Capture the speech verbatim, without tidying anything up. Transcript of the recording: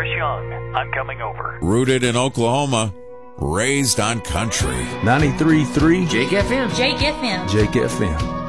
Chris Young. I'm coming over. Rooted in Oklahoma, raised on country. ninety-three point three Jake F M. Jake F M. Jake F M.